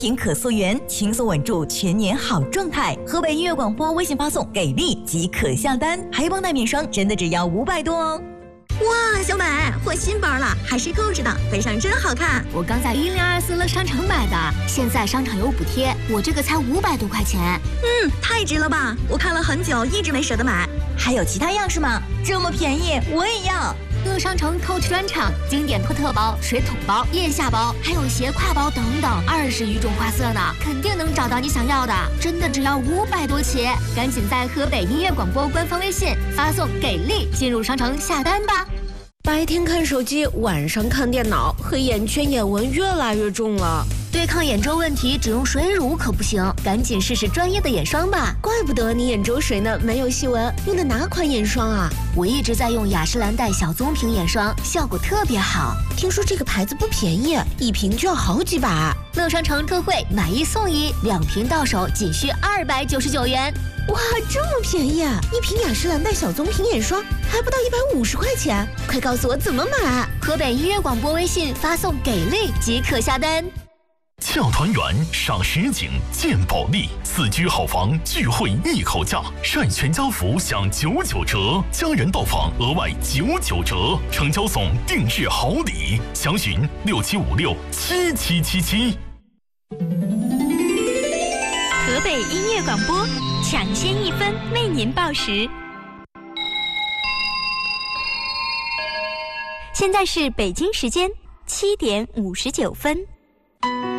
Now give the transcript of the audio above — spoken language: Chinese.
品可溯源，轻松稳住全年好状态。河北音乐广播微信发送“给力”即可下单，还帮带面霜，真的只要500多哦。 哇，小美换新包了，还是扣着的，背上真好看。 我刚在1024乐商城买的，现在商场有补贴，我这个才500多块钱。 太值了吧！我看了很久，一直没舍得买。 还有其他样式吗？这么便宜，我也要。 乐商城 Coach 专场，经典托特包、水桶包、腋下包，还有斜挎包等等，20余种花色呢，肯定能找到你想要的。真的只要500多起，赶紧在河北音乐广播官方微信发送“给力”进入商城下单吧。 白天看手机，晚上看电脑，黑眼圈、眼纹越来越重了。 对抗眼周问题，只用水乳可不行，赶紧试试专业的眼霜吧。 怪不得你眼周水呢，没有细纹。用的哪款眼霜啊？ 我一直在用雅诗兰黛小棕瓶眼霜，效果特别好。 听说这个牌子不便宜，一瓶就要好几百。 乐商城特惠，买1送1，2瓶到手仅需299元。 哇，这么便宜啊！一瓶雅诗兰黛小棕瓶眼霜还不到150块钱，快告诉我怎么买！ 河北音乐广播微信发送“给力”即可下单。 俏团圆赏实景见保利，4居好房聚会一口价，晒全家福享99折，家人到访额外99折，成交送定制好礼，详询67567777。 河北音乐广播，抢先1分为您报时。现在是北京时间7点59分。